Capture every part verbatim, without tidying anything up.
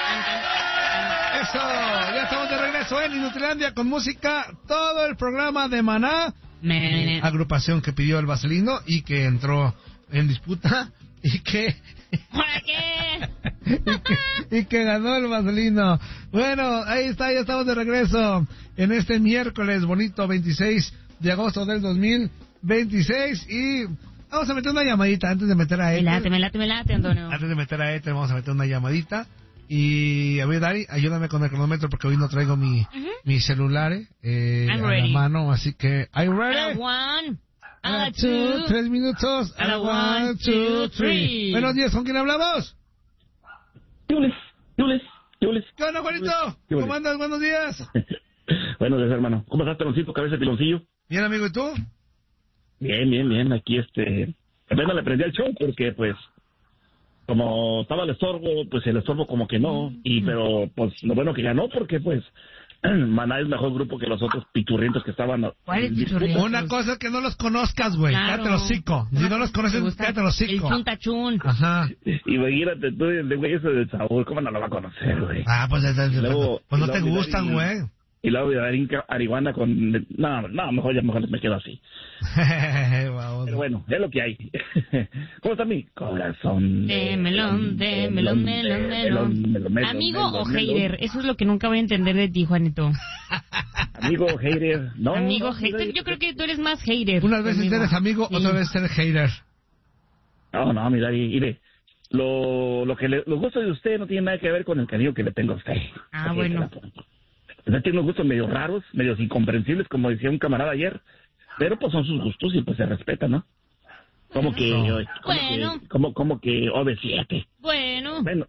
Eso, ya estamos de regreso en Inutilandia con música, todo el programa de Maná, Me... agrupación que pidió el Vaselino y que entró en disputa y que... ¿Para qué? y, que y que ganó el Vaselino. Bueno, ahí está, ya estamos de regreso en este miércoles bonito veintiséis de agosto del dos mil veintiséis y vamos a meter una llamadita antes de meter a Me Éter. late, me late, me late, Antonio. Antes de meter a Éter vamos a meter una llamadita. Y a ver, Dari, ayúdame con el cronómetro porque hoy no traigo mi, uh-huh. mi celular eh, a ready. la mano, así que ¿are you ready? A la one, a la two, two, tres minutos, a la one, two, three. Buenos días, ¿con quién hablamos? Jules, Jules, Jules. ¿Qué onda, Juanito? ¿Cómo andas? Buenos días. Buenos días, hermano. ¿Cómo estás, peloncito, cabeza de piloncillo? Bien, amigo, ¿y tú? Bien, bien, bien. Aquí, este... apenas le prendí al show porque, pues... como estaba el estorbo, pues el estorbo como que no, y pero pues lo bueno que ganó porque pues Maná es mejor grupo que los otros pichurrientos que estaban. ¿Cuál es pichurrientos? Una cosa es que no los conozcas, güey, claro. cállate los hocico, si no los conoces, cállate los hocico. El chuntachún. Ajá. Y imagínate tú, el güey ese del sabor, ¿cómo no lo va a conocer, güey? Ah, pues, es, es, luego, pues no te gustan, güey. Y luego de Arinca, Arihuana con... No, no, mejor ya mejor me quedo así. Pero bueno, es lo que hay. ¿Cómo está mi corazón? De melón, de melón, melón, melón. ¿Amigo o hater? Eso es lo que nunca voy a entender de ti, Juanito. Amigo o hater, no. Amigo no, hater, yo creo que tú eres más hater. Unas veces amigo. eres amigo, sí. Otras veces eres hater. No, no, mira, mire. Lo, lo que le, los gustos de usted no tienen nada que ver con el cariño que le tengo a usted. Ah, Así bueno. Usted tiene unos gustos medio raros, medio incomprensibles, como decía un camarada ayer, pero pues son sus gustos y pues se respeta, ¿no? Como que... No. Como bueno. Que, como, como que O V siete. Bueno. Bueno.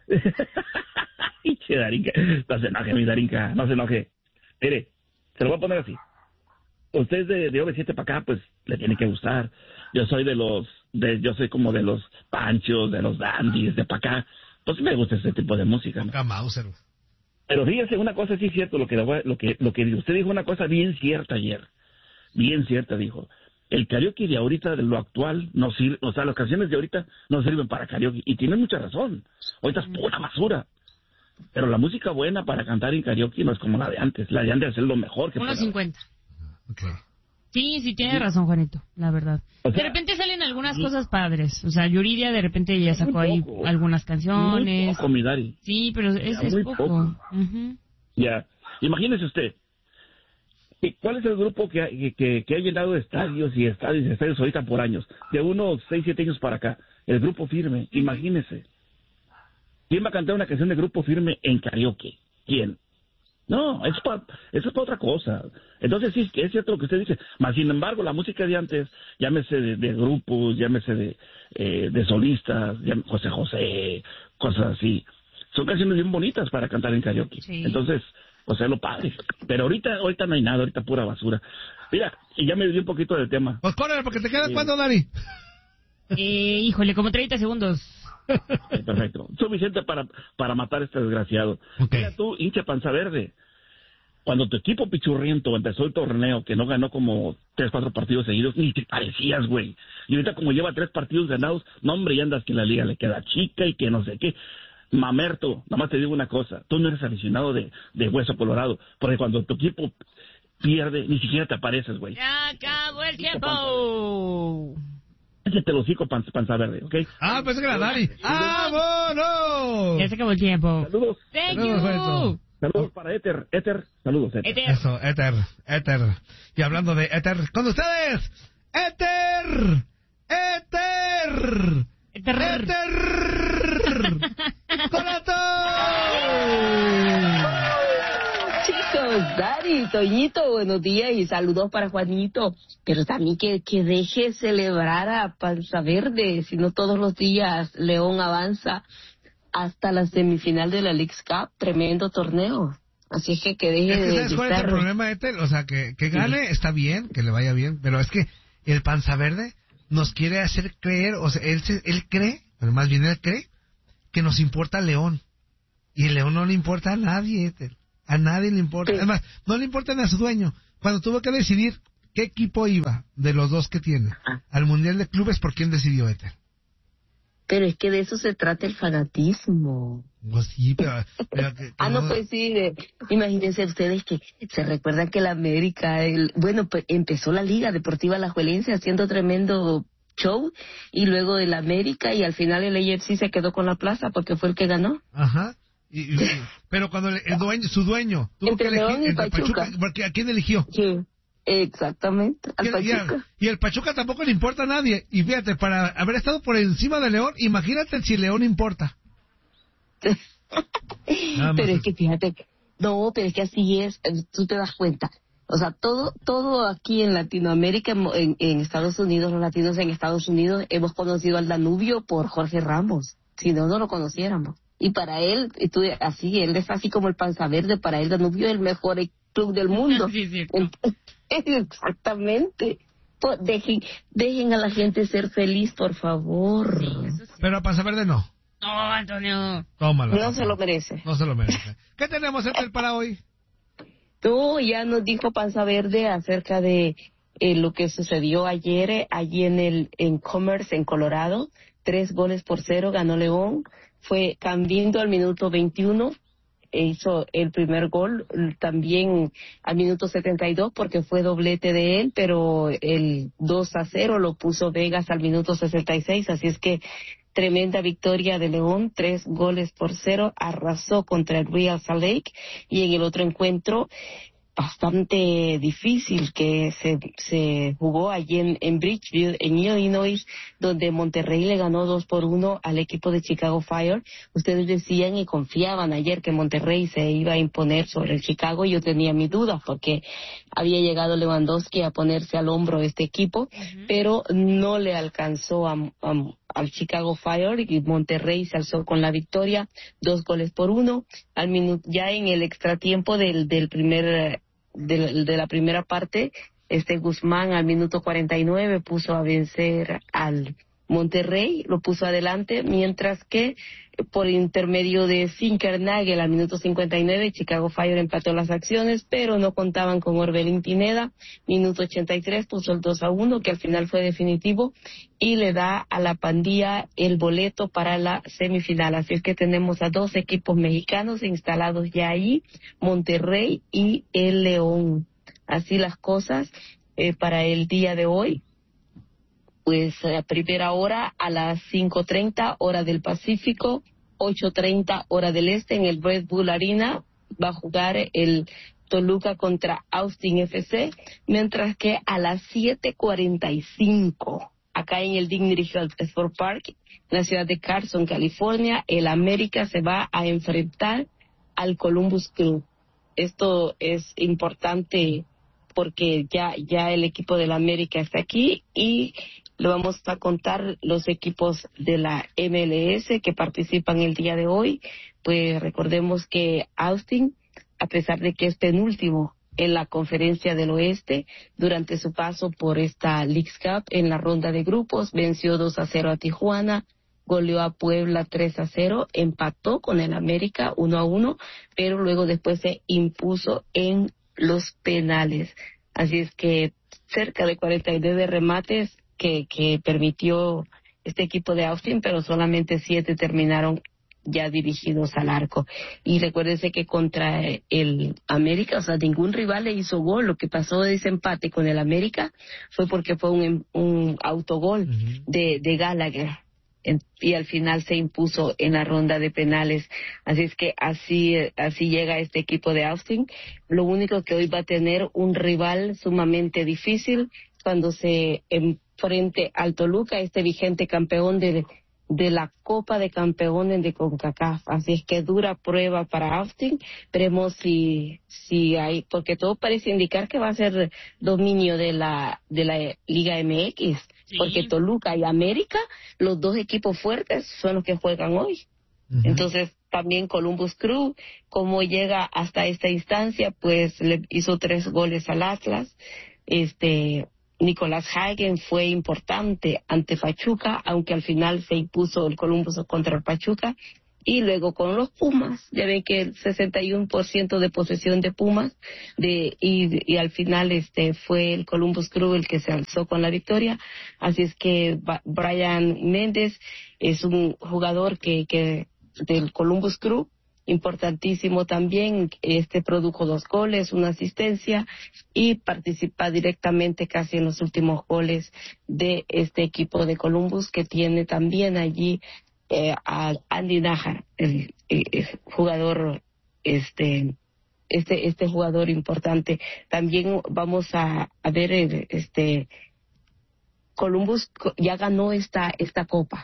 Che, Darinka. No se enoje, mi Darinka, no se enoje. Mire, se lo voy a poner así. Usted es de, de O V siete para acá, pues le tiene que gustar. Yo soy de los... de Yo soy como de los Panchos, de los Dandies, de para acá. Pues me gusta ese tipo de música, ¿no? Mauser. Pero fíjese, una cosa sí es cierto, lo que, lo que lo que usted dijo, una cosa bien cierta ayer, bien cierta dijo, el karaoke de ahorita, de lo actual, no sirve, o sea, las canciones de ahorita no sirven para karaoke, y tiene mucha razón, ahorita es pura basura, pero la música buena para cantar en karaoke no es como la de antes, la de antes es lo mejor que uno cincuenta. Okay. Sí, sí, tiene razón, Juanito, la verdad. O sea, de repente salen algunas sí. cosas padres. O sea, Yuridia de repente ya sacó ahí algunas canciones. Muy poco, mi Dari. Sí, pero es, ya, es muy poco. poco. Uh-huh. Ya, imagínese usted, ¿cuál es el grupo que, que, que ha llenado estadios y estadios y estadios ahorita por años? De unos seis, siete años para acá. El Grupo Firme, imagínese. ¿Quién va a cantar una canción de Grupo Firme en karaoke? ¿Quién? No, eso es para, eso es para otra cosa. Entonces sí, es cierto lo que usted dice. Mas, sin embargo, la música de antes, llámese de, de grupos, llámese de, eh, de solistas, llámese José José, cosas así. Son canciones bien bonitas para cantar en karaoke. Sí. Entonces, o sea, lo padre. Pero ahorita ahorita no hay nada, ahorita pura basura. Mira, y ya me dio un poquito del tema. Pues córrele, porque te quedan sí. ¿Cuánto, Dari? Eh, híjole, como treinta segundos. Sí, perfecto. Suficiente para, para matar a este desgraciado. Okay. Mira tú, hincha panza verde. Cuando tu equipo pichurriento empezó el torneo, que no ganó como tres, cuatro partidos seguidos, ni te parecías, güey. Y ahorita como lleva tres partidos ganados, no, hombre, ya andas que la liga le queda chica y que no sé qué. Mamerto, nada más te digo una cosa, tú no eres aficionado de, de Hueso Colorado, porque cuando tu equipo pierde, ni siquiera te apareces, güey. ¡Ya acabó el tiempo! Ese te lo hocico, panza, panza verde, ¿ok? Ah, pensé que era Dari. ¡Ah, no! Ya se acabó el tiempo. Saludos. Thank saludos, you. Saludos para Éter, Éter, saludos, Éter. Éter. Eso, Éter, Éter. Y hablando de Éter, con ustedes, Éter, Éter, Éter, Éter, ¡Corazón! Chicos, Dari, Toñito, buenos días y saludos para Juanito. Pero también que, que deje celebrar a Panza Verde, si no todos los días León avanza hasta la semifinal de la Leagues Cup, tremendo torneo. Así es que que deje es que, de... ¿sabes cuál es el problema, Éter? O sea, que, que gane sí. Está bien, que le vaya bien, pero es que el Panza Verde nos quiere hacer creer, o sea, él, se, él cree, pero más bien él cree, que nos importa León. Y el León no le importa a nadie, Éter. A nadie le importa. Sí. Además, no le importa ni a su dueño. Cuando tuvo que decidir qué equipo iba de los dos que tiene al Mundial de Clubes, ¿por quién decidió, Éter? Pero es que de eso se trata el fanatismo. Pues sí, pero... pero que, que ah, no, pues sí, eh, imagínense ustedes que se recuerdan que la América, el, bueno, pues empezó la Liga Deportiva Alajuelense haciendo tremendo show, y luego el América, y al final el A F C se quedó con la plaza porque fue el que ganó. Ajá. Y, y, pero cuando el, el dueño, su dueño tuvo entre que elegir León y entre Pachuca. Pachuca, porque ¿a quién eligió? Sí, exactamente, al y, el, Pachuca. Y, a, y el Pachuca tampoco le importa a nadie. Y fíjate, para haber estado por encima de León, imagínate si León importa. Pero es que fíjate, no, pero es que así es, tú te das cuenta. O sea, todo todo aquí en Latinoamérica, en, en Estados Unidos, los latinos en Estados Unidos, hemos conocido al Danubio por Jorge Ramos. Si no, no lo conociéramos. Y para él, tú, así, él es así como el Panza Verde, para él Danubio es el mejor club del mundo. Sí, sí. Exactamente. Pues dejen, dejen a la gente ser feliz, por favor. Sí, eso sí. Pero a Panza Verde no. No, Antonio. Tómala. No se lo merece. No se lo merece. ¿Qué tenemos Ethel para hoy? Tú ya nos dijo Panza Verde acerca de eh, lo que sucedió ayer, eh, allí en el en Commerce, en Colorado. Tres goles por cero ganó León. Fue Cambindo al minuto veintiuno, e hizo el primer gol, también al minuto setenta y dos porque fue doblete de él, pero el dos a cero lo puso Vegas al minuto sesenta y seis, así es que tremenda victoria de León, tres goles por cero, arrasó contra el Real Salt Lake. Y en el otro encuentro bastante difícil que se se jugó allí en, en Bridgeville, en Illinois, donde Monterrey le ganó dos por uno al equipo de Chicago Fire. Ustedes decían y confiaban ayer que Monterrey se iba a imponer sobre el Chicago. Yo tenía mis dudas porque había llegado Lewandowski a ponerse al hombro este equipo, uh-huh. pero no le alcanzó a, a al Chicago Fire, y Monterrey se alzó con la victoria, dos goles por uno. Al minuto, ya en el extratiempo del del primer de, de la primera parte, este Guzmán al minuto cuarenta y nueve puso a vencer al Monterrey, lo puso adelante, mientras que por intermedio de Zinkernagel al minuto cincuenta y nueve, Chicago Fire empató las acciones, pero no contaban con Orbelín Pineda. Minuto ochenta y tres puso el dos a uno, que al final fue definitivo, y le da a la Pandilla el boleto para la semifinal. Así es que tenemos a dos equipos mexicanos instalados ya ahí, Monterrey y el León. Así las cosas eh, para el día de hoy. Pues a primera hora a las cinco treinta hora del Pacífico, ocho treinta hora del Este, en el Red Bull Arena va a jugar el Toluca contra Austin F C, mientras que a las siete cuarenta y cinco acá en el Dignity Health Sport Park, en la ciudad de Carson, California, el América se va a enfrentar al Columbus Crew. Esto es importante porque ya ya el equipo del América está aquí, y le vamos a contar los equipos de la M L S que participan el día de hoy. Pues recordemos que Austin, a pesar de que es penúltimo en la Conferencia del Oeste, durante su paso por esta Leagues Cup en la ronda de grupos, venció dos a cero a Tijuana, goleó a Puebla tres a cero, empató con el América uno a uno, pero luego después se impuso en los penales. Así es que cerca de cuarenta y nueve remates que, que permitió este equipo de Austin, pero solamente siete terminaron ya dirigidos al arco. Y recuérdense que contra el América, o sea, ningún rival le hizo gol. Lo que pasó de ese empate con el América fue porque fue un, un autogol uh-huh. de, de Gallagher. En, y al final se impuso en la ronda de penales. Así es que así así llega este equipo de Austin. Lo único que hoy va a tener un rival sumamente difícil cuando se enfrente al Toluca, este vigente campeón de, de la Copa de Campeones de CONCACAF. Así es que dura prueba para Austin. Veremos si si hay, porque todo parece indicar que va a ser dominio de la de la Liga M X. Sí. Porque Toluca y América, los dos equipos fuertes, son los que juegan hoy. Uh-huh. Entonces, también Columbus Crew, como llega hasta esta instancia, pues le hizo tres goles al Atlas. Este, Nicolás Hagen fue importante ante Pachuca, aunque al final se impuso el Columbus contra el Pachuca. Y luego con los Pumas, ya ven que el sesenta y uno por ciento de posesión de Pumas, de y, y al final este fue el Columbus Crew el que se alzó con la victoria. Así es que Brian Méndez es un jugador que, que del Columbus Crew, importantísimo también. Este produjo dos goles, una asistencia y participa directamente casi en los últimos goles de este equipo de Columbus, que tiene también allí Eh, a Andy Najar, el, el, el jugador, este, este, este jugador importante. También vamos a, a ver, el, este, Columbus ya ganó esta, esta copa.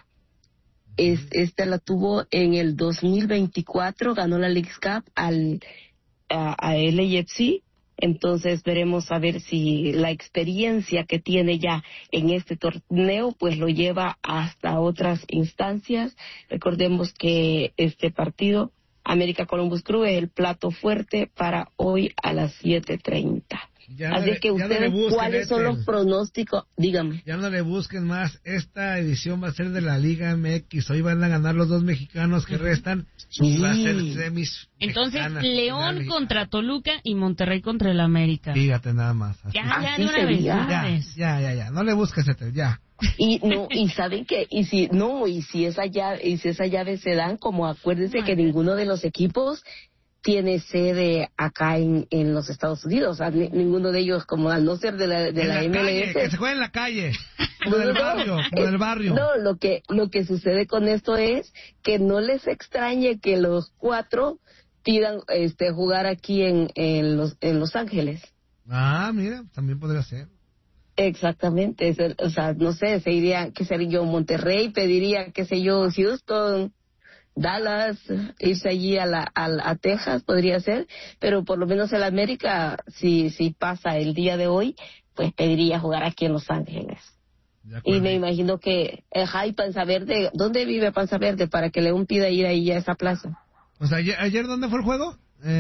Es, esta la tuvo en el dos mil veinticuatro, ganó la Leagues Cup al, a, a L A F C. Entonces veremos a ver si la experiencia que tiene ya en este torneo pues lo lleva hasta otras instancias. Recordemos que este partido, América Columbus Crew, es el plato fuerte para hoy a las siete treinta. Ya Así no es que le, ustedes, no busquen, ¿cuáles son los pronósticos? Dígame. Ya no le busquen más. Esta edición va a ser de la Liga M X. Hoy van a ganar los dos mexicanos que restan. Sí. Y va a ser semis. Entonces, mexicanas, León finales. contra Toluca y Monterrey contra el América. Fíjate nada más. Así. Ya, ya, Así de una vez, de sería. una Ya, vez. ya, ya, ya. No le busques, Etel, ya. Y no, y saben que, y si, no, y si esa llave, y si esa llave se dan, como acuérdense que ninguno de los equipos tiene sede acá en, en los Estados Unidos, o sea, ni- ninguno de ellos, como al no ser de la, de En la, la M L S. calle, que se juegue en la calle. Como No, del no, barrio, como eh, del barrio. No, lo que, lo que sucede con esto es que no les extrañe que los cuatro pidan, este, jugar aquí en, en los, en Los Ángeles. Ah, mira, también podría ser. Exactamente, es el- o sea, no sé, se iría, qué sé yo, Monterrey, pediría, qué sé yo, Houston, Dallas, irse allí a la, a, la- a Texas, podría ser, pero por lo menos el América, si, si pasa el día de hoy, pues pediría jugar aquí en Los Ángeles. De Y acuerdo. me imagino que el Jai Panza Verde, ¿dónde vive Panza Verde para que León pida ir ahí a esa plaza? O sea, ayer, ayer ¿dónde fue el juego?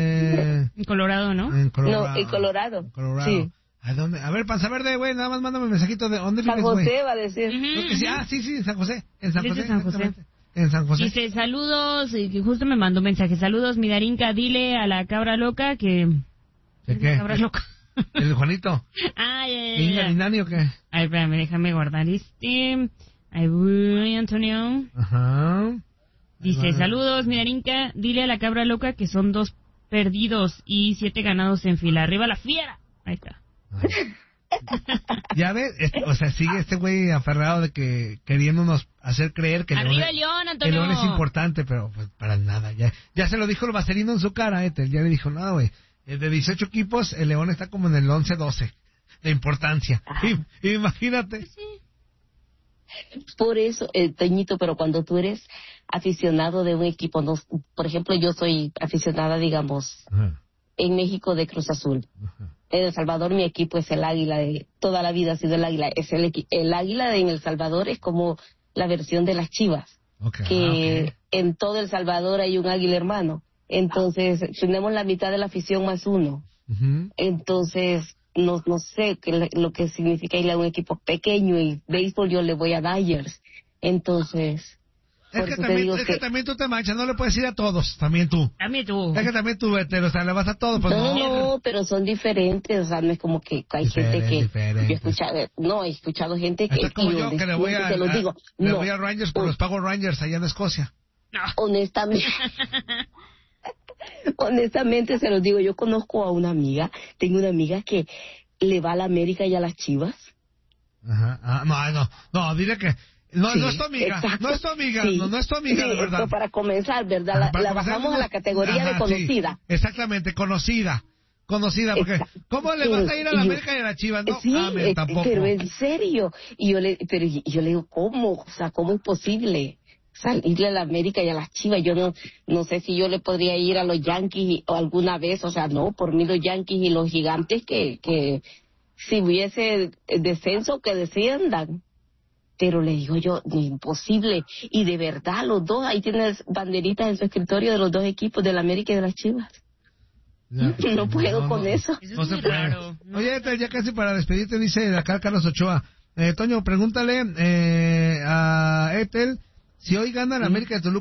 Eh, En Colorado, ¿no? en Colorado. No, en Colorado. En Colorado. Sí. ¿A dónde? A ver, Panza Verde, güey, nada más mándame un mensajito de dónde San vives, güey. José va a decir. Ujú, Creo que sí, ujú. ah, sí, sí, en San José. En San Sí, José, sí, San José. exactamente. En San José. Dice, saludos, y que justo me mandó un mensaje. Saludos, mi Darinka, dile a la cabra loca que... ¿De qué? Cabra loca. ¿El Juanito? Ah, ya, ya, ¿Inga ya. ni Nani o qué? Ay, espérame, déjame guardar este. Ahí voy, Antonio. Ajá. Dice, saludos, mi Darinka, dile a la cabra loca que son dos perdidos y siete ganados en fila. Arriba la fiera. Ahí está. Ya ves, este- o sea, sigue este güey aferrado de que queriéndonos hacer creer que Arriba León, el León, el Antonio. León es importante, pero pues para nada. Ya, ya se lo dijo el Vaselino en su cara, Etel. Ya le dijo, no, güey. eh, De dieciocho equipos, el León está como en el once doce de importancia. Y- imagínate. Por eso, eh, Toñito, pero cuando tú eres aficionado de un equipo, no, por ejemplo, yo soy aficionada, digamos, Ajá, en México de Cruz Azul. ajá. En El Salvador mi equipo es el Águila, de toda la vida ha sido el Águila. Es el, equi- el Águila de en El Salvador es como la versión de las Chivas, Ok, que ah, ok. en todo El Salvador hay un Águila hermano. Entonces, tenemos la mitad de la afición más uno. Ujú. Entonces, no, no sé qué le- lo que significa ir a un equipo pequeño y béisbol yo le voy a Dodgers. Entonces, Es por que, eso te también, digo es que que... también tú te manchas, no le puedes ir a todos, también tú. Dame tú. Es que también tú, Etel, o sea, le vas a todos, pues No, no. no, pero son diferentes, o sea, no es como que hay Diferente, gente que... diferente. Yo he escuchado, no, he escuchado gente que... Estás como y yo, que le voy a, te lo a- digo, le no, voy a Rangers por hon- los Power Rangers allá en Escocia. honestamente... honestamente se los digo, yo conozco a una amiga, tengo una amiga que le va a la América y a las Chivas. Ajá. Ah, no, no, no, dile que no, Sí, no es tu amiga, exacto. no es tu amiga, Sí. no, no es tu amiga, Sí, de verdad. esto para comenzar, ¿verdad? La, Para la comenzar, bajamos a no- la categoría Ajá, de conocida. sí, exactamente, conocida, conocida, porque Exacto. ¿cómo le vas a ir a la Y yo- América y a la Chivas? No, Sí, amén, eh, tampoco. pero en serio. Y yo le, pero y- yo le digo, ¿cómo? O sea, ¿cómo es posible salirle a la América y a las Chivas? Yo no, no sé si yo le podría ir a los Yankees o alguna vez, o sea, no, por mí los Yankees y los Gigantes que, que si hubiese descenso que desciendan. Pero le digo yo, imposible. Y de verdad, los dos, ahí tienes banderitas en su escritorio de los dos equipos, de la América y de las Chivas. Ya, No puedo con eso. Eso No es se muy puede. raro. ¿no? Oye, Etel, ya casi para despedirte, dice de acá Carlos Ochoa. Eh, Toño, pregúntale eh, a Etel si hoy gana la América de Toluca,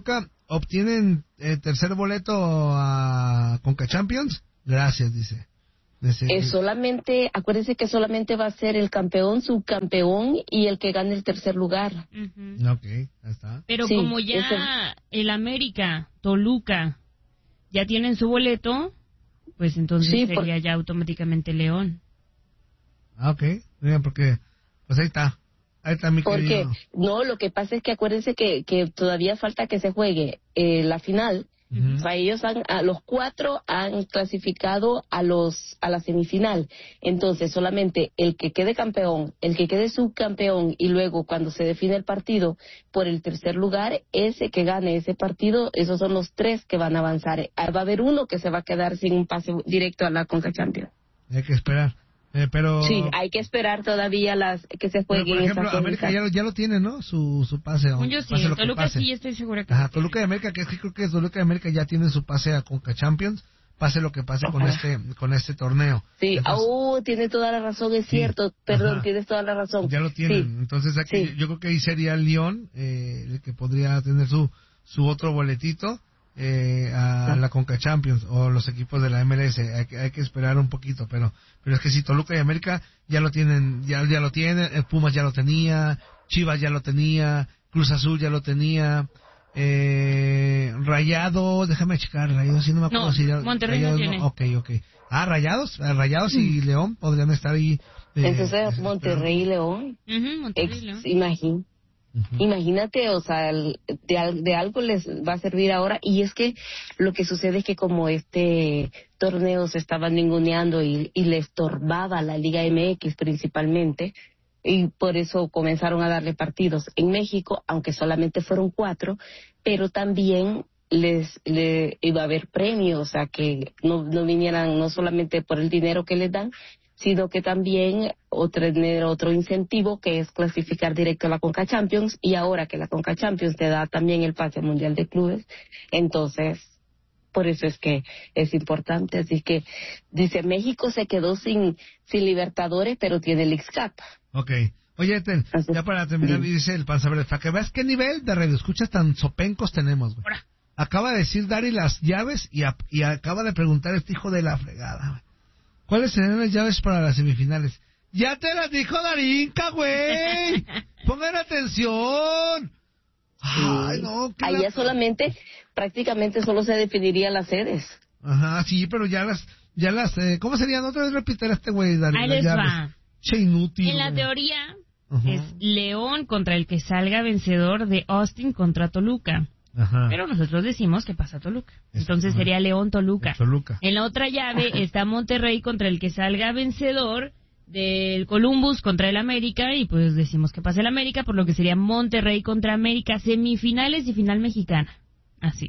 obtienen eh, tercer boleto a Conca Champions, gracias, dice. dice Es solamente, acuérdense que solamente va a ser el campeón, subcampeón y el que gane el tercer lugar. Uh-huh. Ok, ahí está. Pero Sí, como ya ese... el América, Toluca, ya tienen su boleto, pues entonces sí, sería por... ya automáticamente León. Ah, ok, mira, porque, pues ahí está. Ahí está mi Porque, querido. no, lo que pasa es que acuérdense que, que todavía falta que se juegue eh, la final. Uh-huh. O sea, ellos han, a los cuatro han clasificado a los a la semifinal. Entonces, solamente el que quede campeón, el que quede subcampeón y luego cuando se define el partido por el tercer lugar, ese que gane ese partido, esos son los tres que van a avanzar. Va a haber uno que se va a quedar sin un pase directo a la Conca Champions. Hay que esperar. Eh, pero sí, hay que esperar todavía las que se jueguen. Pero, por ejemplo, América ya lo, ya lo tiene, ¿no? Su, su pase. O, yo sí, pase lo Toluca pase. sí, estoy segura que Ajá, Toluca y América, que es que creo que Toluca y América ya tienen su pase a Conca Champions, pase lo que pase con este con este torneo. Sí, Entonces, oh, tiene toda la razón, es sí, cierto, perdón, ajá, tienes toda la razón. Ya lo tienen, sí, entonces aquí, sí. yo creo que ahí sería el León, eh, el que podría tener su su otro boletito. Eh, a la Conca Champions o los equipos de la M L S. Hay que, hay que esperar un poquito, pero pero es que si Toluca y América ya lo tienen, ya ya lo tienen, el Pumas ya lo tenía, Chivas ya lo tenía, Cruz Azul ya lo tenía, eh, Rayados, déjame checar, Rayados, si no me acuerdo no, si ya, Monterrey Rayados, no tiene. No, okay, okay. Ah, Rayados, Rayados mm. y León podrían estar ahí. Eh, Entonces Monterrey y León. Uh-huh, Monterrey Ex, León. Imagín. Uh-huh. Imagínate, o sea, el, de, de algo les va a servir ahora, y es que lo que sucede es que como este torneo se estaba ninguneando y, y le estorbaba a la Liga M X principalmente, y por eso comenzaron a darle partidos en México, aunque solamente fueron cuatro, pero también les le iba a haber premios, o sea, que no, no vinieran no solamente por el dinero que les dan, sino que también otro, otro incentivo que es clasificar directo a la Conca Champions, y ahora que la Conca Champions te da también el pase mundial de clubes, entonces por eso es que es importante. Así que dice, México se quedó sin sin Libertadores, pero tiene el X-Cup. Ok. Oye, ten, Así, ya para terminar, sí. Dice el Panzaverde, para que veas qué nivel de radioescuchas tan sopencos tenemos, güey. Acaba de decir Dari las llaves y, a, y acaba de preguntar este hijo de la fregada, güey. ¿Cuáles serán las llaves para las semifinales? ¡Ya te las dijo Darinka, güey! ¡Pongan atención! ¡Ay, no! Ahí ya solamente, prácticamente solo se definirían las sedes. Ajá, sí, pero ya las, ya las, eh, ¿cómo serían? Otra vez repetir a este güey, Darinka. Ahí les va. Che inútil. En la teoría, uh-huh. es León contra el que salga vencedor de Austin contra Toluca. Ajá. Pero nosotros decimos que pasa Toluca. Entonces Ajá. sería León-Toluca. Toluca. En la otra llave Ajá. está Monterrey contra el que salga vencedor del Columbus contra el América, y pues decimos que pasa el América, por lo que sería Monterrey contra América, semifinales y final mexicana. Así.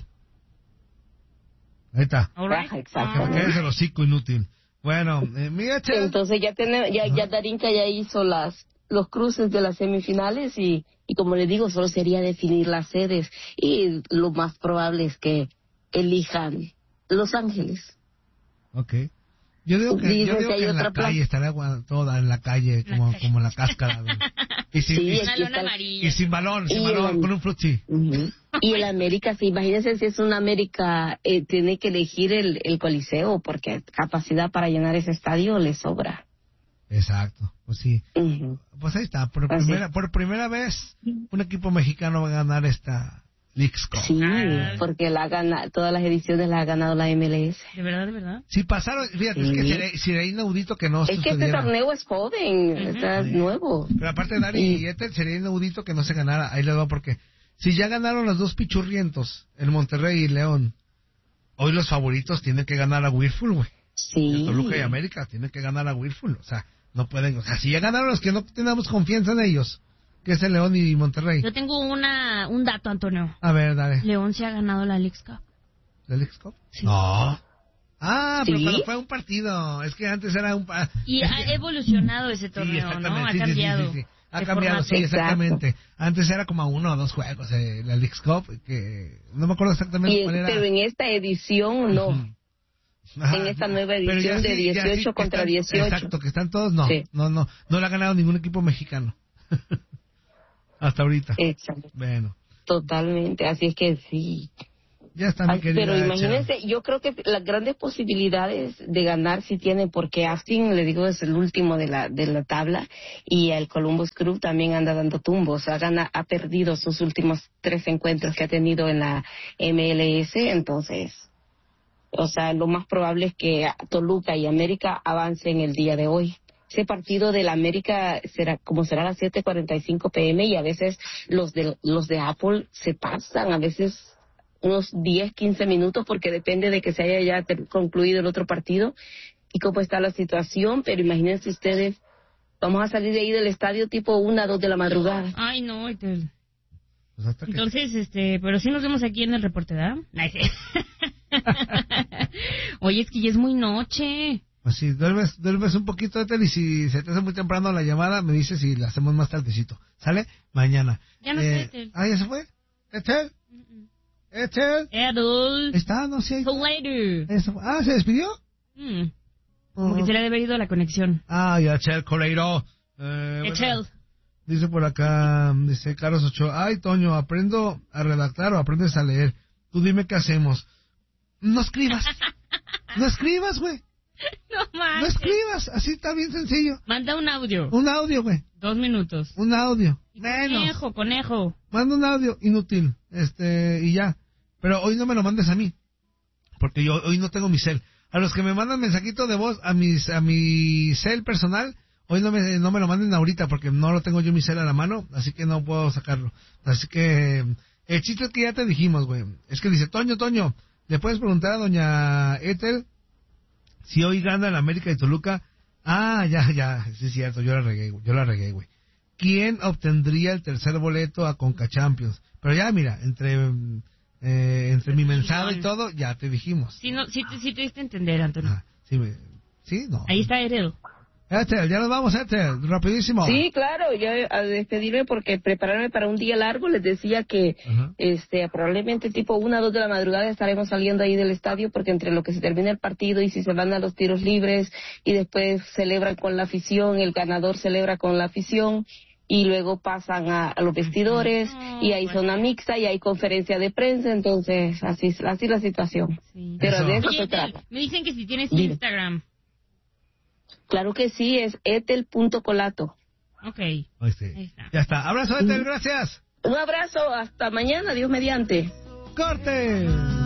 Ahí está. Right. Exacto. Porque es el hocico inútil. Bueno, eh, mira, che. Entonces ya tenemos, ya, ya Darinka ya hizo las los cruces de las semifinales y, y como le digo, solo sería definir las sedes, y lo más probable es que elijan Los Ángeles. Okay. Yo digo que, yo digo que, que en la calle estará toda en la calle como, la como la cáscara. Y sin, sí, y, y, y sin balón, sin balón, el, con un frutzi. Uh-huh. Y el América, sí, imagínense si es un América, eh, tiene que elegir el, el Coliseo, porque capacidad para llenar ese estadio le sobra. Exacto, pues sí. Uh-huh. Pues ahí está, por primera, por primera vez un equipo mexicano va a ganar esta Leagues Cup. Sí, porque la gana, todas las ediciones las ha ganado la M L S. ¿De verdad, de verdad? Sí, pasaron, fíjate, sí. Es que sería, sería inaudito que no es sucediera. Es que este torneo es joven, uh-huh. está sí. nuevo. Pero aparte de Dari y Ethel, sería inaudito que no se ganara, ahí le va, porque si ya ganaron los dos pichurrientos, el Monterrey y León, hoy los favoritos tienen que ganar a Whirlpool, güey. Sí. El Toluca y América tienen que ganar a Whirlpool, o sea, no pueden, o sea, si ya ganaron los que no tenemos confianza en ellos, que es el León y Monterrey. Yo tengo una un dato, Antonio. A ver, dale. León se ha ganado la Leagues Cup. ¿La Leagues Cup? Sí. No. Ah, ¿Sí? pero cuando fue un partido, es que antes era un... Pa... Y ha evolucionado ese torneo, sí, ¿no? Ha sí, cambiado. Sí, sí, sí. Ha cambiado, sí, exactamente. Exacto. Antes era como uno o dos juegos, eh, la Leagues Cup, que no me acuerdo exactamente y, cuál era. Pero en esta edición no. Uh-huh. Ajá, en esta nueva edición de dieciocho contra dieciocho. Exacto, que están todos, no, sí. no, no, no la ha ganado ningún equipo mexicano. Hasta ahorita. Exacto. Bueno. Totalmente, así es que sí. Ya está, mi Ay, querida. pero imagínense, yo creo que las grandes posibilidades de ganar sí tiene, porque Austin, le digo, es el último de la de la tabla, y el Columbus Crew también anda dando tumbos. Ha, gana, ha perdido sus últimos tres encuentros que ha tenido en la M L S, entonces, o sea, lo más probable es que Toluca y América avancen el día de hoy. Ese partido de la América será como será a las siete cuarenta y cinco pm, y a veces los de los de Apple se pasan, a veces unos diez, quince minutos, porque depende de que se haya ya ter- concluido el otro partido y cómo está la situación. Pero imagínense ustedes, vamos a salir de ahí del estadio tipo una, dos de la madrugada. Ay, no. Te... Pues hasta que- Entonces, este, pero sí nos vemos aquí en el reporte, ¿verdad? Ay, sí. Oye, es que ya es muy noche. Pues sí, duermes, duermes un poquito, Ethel, y si se te hace muy temprano la llamada, me dices y la hacemos más tardecito. ¿Sale? Mañana. Ya no Eh, está Ethel. Ah, ¿ya se fue? ¿Ethel? ¿Ethel? Edul. Está, no sé. So later. Eso- Ah, ¿se despidió? Mm, Como que se le ha debido la conexión. Ah, ya, Ethel Coreiro. Eh, bueno, Echel. dice por acá, dice Carlos Ochoa, ay, Toño, aprendo a redactar o aprendes a leer. Tú dime qué hacemos. No escribas. No escribas, güey. No No manches. escribas. Así está bien sencillo. Manda un audio. Un audio, güey. Dos minutos. Un audio. Menos. Conejo, conejo. Manda un audio inútil. Este, y ya. Pero hoy no me lo mandes a mí. Porque yo hoy no tengo mi cel. A los que me mandan mensajito de voz a mis, a mi cel personal, hoy no me, no me lo manden ahorita porque no lo tengo yo mi cel a la mano, así que no puedo sacarlo. Así que, el chiste es que ya te dijimos, güey. Es que dice, Toño, Toño, ¿le puedes preguntar a doña Ethel si hoy gana el América de Toluca? Ah, ya, ya, sí es cierto, yo la regué, güey, yo la regué, güey. ¿Quién obtendría el tercer boleto a Conca Champions? Pero ya, mira, entre, eh, entre mi mensaje y todo, ya te dijimos. Sí, no, sí, te- sí te diste a entender, Antonio. Ah, sí, me- sí, no. Ahí está Edel. Ethel, ya nos vamos, Ethel, rapidísimo. Sí, claro, yo a despedirme porque prepararme para un día largo, les decía que Ajá. este probablemente tipo una, dos de la madrugada estaremos saliendo ahí del estadio, porque entre lo que se termina el partido y si se van a los tiros libres y después celebran con la afición, el ganador celebra con la afición y luego pasan a, a los vestidores y hay zona mixta y hay conferencia de prensa, entonces así así la situación. Sí. Pero Eso. de eso Oye, se Ethel, trata. me dicen que si tienes Dime. Instagram. Claro que sí, es etel punto colato. Ok. Ahí está. Ahí está. Ya está. Abrazo, Ethel, gracias. Un abrazo, hasta mañana, Dios mediante. ¡Corte!